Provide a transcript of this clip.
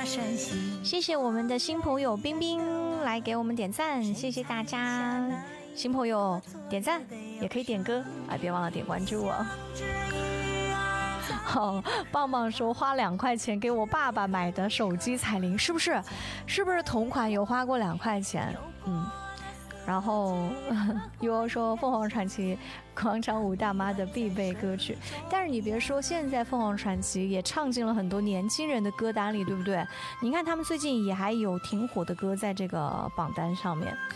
谢谢我们的新朋友冰冰来给我们点赞，谢谢大家。新朋友点赞也可以点歌啊，别忘了点关注我。好，棒棒说花2块钱给我爸爸买的手机彩铃，是不是同款有花过2块钱？然后又说凤凰传奇广场舞大妈的必备歌曲，但是你别说，现在凤凰传奇也唱进了很多年轻人的歌单里，对不对？你看他们最近也还有挺火的歌在这个榜单上面。